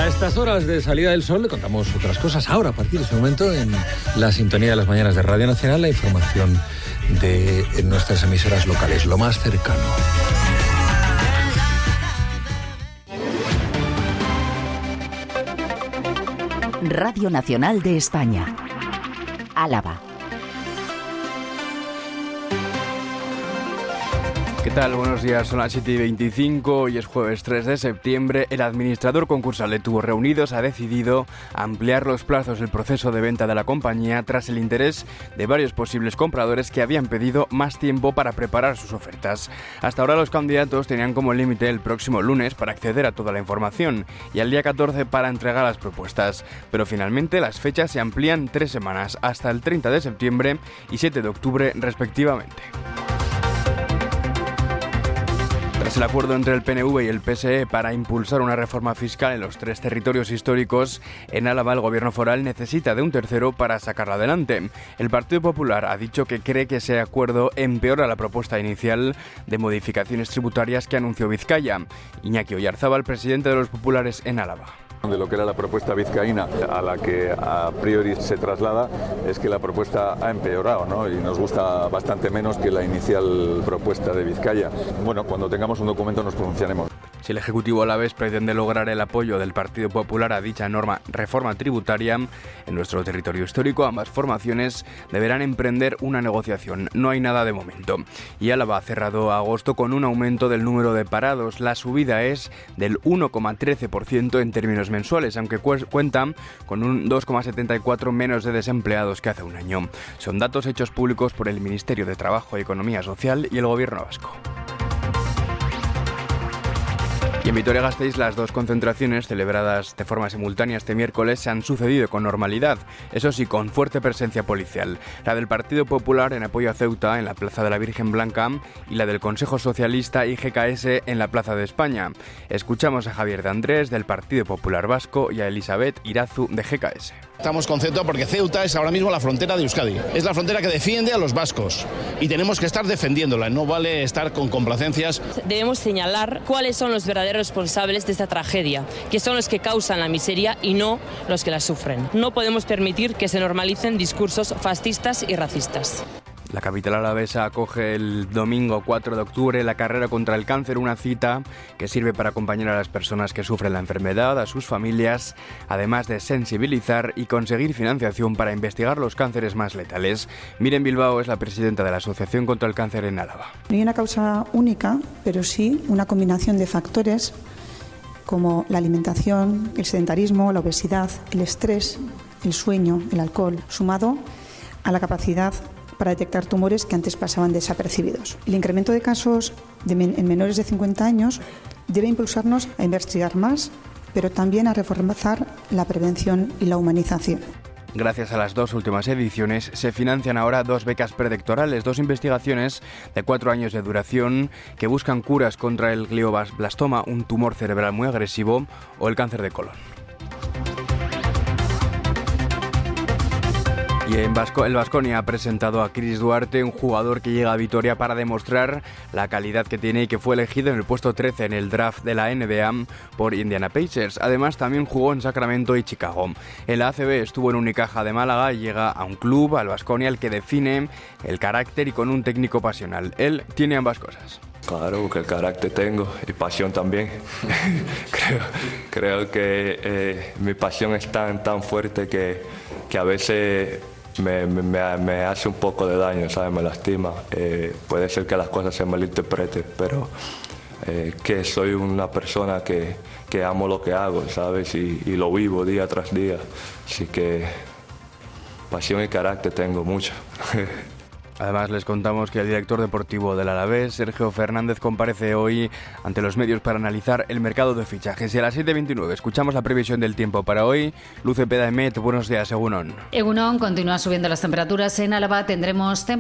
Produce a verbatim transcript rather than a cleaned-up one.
A estas horas de salida del sol le contamos otras cosas. Ahora, a partir de ese momento, en la sintonía de las mañanas de Radio Nacional, la información de nuestras emisoras locales, lo más cercano. Radio Nacional de España. Álava. ¿Qué tal? Buenos días, son las siete y veinticinco, hoy es jueves tres de septiembre. El administrador concursal de Tubos Reunidos ha decidido ampliar los plazos del proceso de venta de la compañía tras el interés de varios posibles compradores que habían pedido más tiempo para preparar sus ofertas. Hasta ahora los candidatos tenían como límite el próximo lunes para acceder a toda la información y el día catorce para entregar las propuestas, pero finalmente las fechas se amplían tres semanas, hasta el treinta de septiembre y siete de octubre respectivamente. Tras el acuerdo entre el P N V y el P S E para impulsar una reforma fiscal en los tres territorios históricos, en Álava el gobierno foral necesita de un tercero para sacarla adelante. El Partido Popular ha dicho que cree que ese acuerdo empeora la propuesta inicial de modificaciones tributarias que anunció Vizcaya. Iñaki Oyarzábal, presidente de los populares en Álava. De lo que era la propuesta vizcaína a la que a priori se traslada es que la propuesta ha empeorado, ¿no? Y nos gusta bastante menos que la inicial propuesta de Vizcaya. Bueno, cuando tengamos un documento nos pronunciaremos. Si el Ejecutivo alavés pretende lograr el apoyo del Partido Popular a dicha norma reforma tributaria en nuestro territorio histórico, ambas formaciones deberán emprender una negociación. No hay nada de momento. Y Álava ha cerrado agosto con un aumento del número de parados. La subida es del uno coma trece por ciento en términos mensuales, aunque cu- cuentan con un dos coma setenta y cuatro menos de desempleados que hace un año. Son datos hechos públicos por el Ministerio de Trabajo y Economía Social y el Gobierno vasco. Y en Vitoria-Gasteiz las dos concentraciones celebradas de forma simultánea este miércoles se han sucedido con normalidad, eso sí, con fuerte presencia policial. La del Partido Popular en apoyo a Ceuta en la Plaza de la Virgen Blanca y la del Consejo Socialista y G K S en la Plaza de España. Escuchamos a Javier de Andrés del Partido Popular Vasco y a Elizabeth Irazu de G K S. Estamos con Ceuta porque Ceuta es ahora mismo la frontera de Euskadi. Es la frontera que defiende a los vascos y tenemos que estar defendiéndola. No vale estar con complacencias. Debemos señalar cuáles son los verdaderos responsables de esta tragedia, que son los que causan la miseria y no los que la sufren. No podemos permitir que se normalicen discursos fascistas y racistas. La capital alavesa acoge el domingo cuatro de octubre la carrera contra el cáncer, una cita que sirve para acompañar a las personas que sufren la enfermedad, a sus familias, además de sensibilizar y conseguir financiación para investigar los cánceres más letales. Miren Bilbao es la presidenta de la Asociación contra el Cáncer en Álava. No hay una causa única, pero sí una combinación de factores como la alimentación, el sedentarismo, la obesidad, el estrés, el sueño, el alcohol, sumado a la capacidad para detectar tumores que antes pasaban desapercibidos. El incremento de casos de men- en menores de cincuenta años debe impulsarnos a investigar más, pero también a reforzar la prevención y la humanización. Gracias a las dos últimas ediciones se financian ahora dos becas predoctorales, dos investigaciones de cuatro años de duración que buscan curas contra el glioblastoma, un tumor cerebral muy agresivo, o el cáncer de colon. Y en Vasco, el Baskonia ha presentado a Chris Duarte, un jugador que llega a Vitoria para demostrar la calidad que tiene y que fue elegido en el puesto trece en el draft de la N B A por Indiana Pacers. Además, también jugó en Sacramento y Chicago. En la A C B estuvo en Unicaja de Málaga y llega a un club, al Baskonia, el que define el carácter y con un técnico pasional. Él tiene ambas cosas. Claro, que el carácter tengo y pasión también. creo, creo que eh, mi pasión es tan, tan fuerte que, que a veces me, me, me hace un poco de daño, ¿sabes? Me lastima. Eh, puede ser que las cosas se malinterpreten, pero eh, que soy una persona que, que amo lo que hago, ¿sabes? Y, y lo vivo día tras día. Así que pasión y carácter tengo mucho. Además, les contamos que el director deportivo del Alavés, Sergio Fernández, comparece hoy ante los medios para analizar el mercado de fichajes. Y a las siete y veintinueve escuchamos la previsión del tiempo para hoy. Luce Peda Emet, buenos días, Egunon. Egunon, continúa subiendo las temperaturas. En Álava tendremos temperaturas